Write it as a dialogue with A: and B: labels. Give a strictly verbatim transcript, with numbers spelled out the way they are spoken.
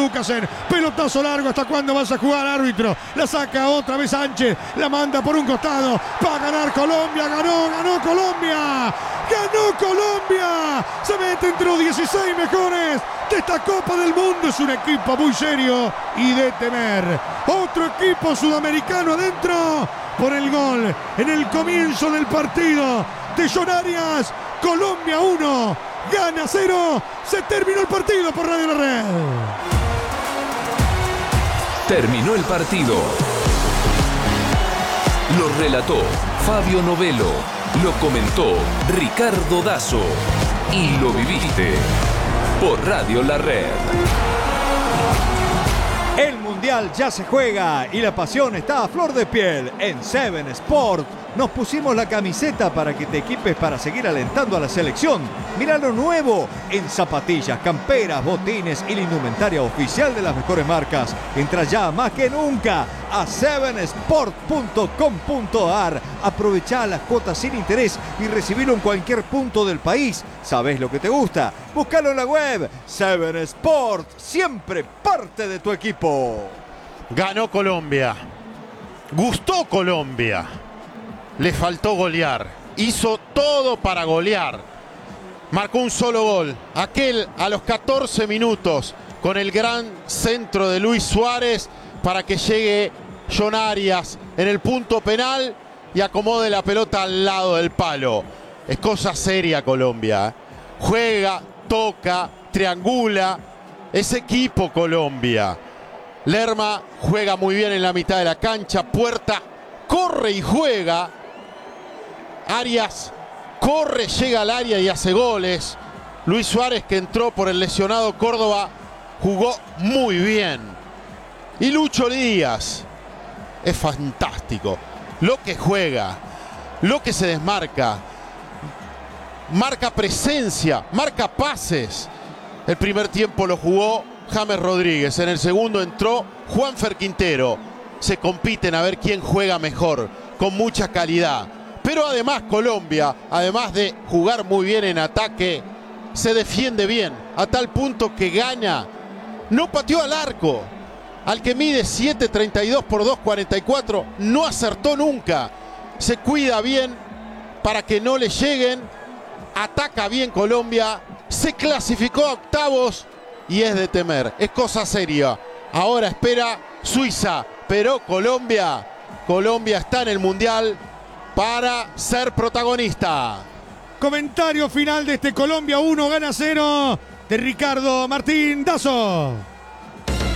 A: Lucasen. Pelotazo largo. ¿Hasta cuándo vas a jugar, árbitro? La saca otra vez Sánchez. La manda por un costado. Para ganar Colombia. Ganó, ganó Colombia. ¡Ganó Colombia! Se mete entre los dieciséis mejores de esta Copa del Mundo. Es un equipo muy serio y de temer. Otro equipo sudamericano adentro por el gol en el comienzo del partido de John Arias. Colombia uno, gana cero. Se terminó el partido por Radio La Red.
B: Terminó el partido. Lo relató Fabio Novelo. Lo comentó Ricardo Dazo y lo viviste por Radio La Red.
C: El Mundial ya se juega y la pasión está a flor de piel en Seven Sport. Nos pusimos la camiseta para que te equipes para seguir alentando a la selección. Mira lo nuevo en zapatillas, camperas, botines y la indumentaria oficial de las mejores marcas. Entra ya más que nunca a seven sport punto com punto a r. Aprovechá las cuotas sin interés y recibilo en cualquier punto del país. ¿Sabés lo que te gusta? Búscalo en la web. Seven Sport, siempre parte de tu equipo.
D: Ganó Colombia. Gustó Colombia. Le faltó golear. Hizo todo para golear. Marcó un solo gol. Aquel a los catorce minutos con el gran centro de Luis Suárez para que llegue John Arias en el punto penal y acomode la pelota al lado del palo. Es cosa seria Colombia. Juega, toca, triangula. Es equipo Colombia. Lerma juega muy bien en la mitad de la cancha. Puerta corre y juega. Arias corre, llega al área y hace goles. Luis Suárez, que entró por el lesionado Córdoba, jugó muy bien. Y Lucho Díaz es fantástico. Lo que juega, lo que se desmarca, marca presencia, marca pases. El primer tiempo lo jugó James Rodríguez. En el segundo entró Juanfer Quintero. Se compiten a ver quién juega mejor, con mucha calidad. Pero además Colombia, además de jugar muy bien en ataque, se defiende bien, a tal punto que gana. No pateó al arco. Al que mide siete treinta y dos por dos cuarenta y cuatro, no acertó nunca. Se cuida bien para que no le lleguen. Ataca bien Colombia. Se clasificó a octavos y es de temer. Es cosa seria. Ahora espera Suiza, pero Colombia, Colombia está en el Mundial para ser protagonista.
A: Comentario final de este Colombia uno, gana cero de Ricardo Martín Dazo.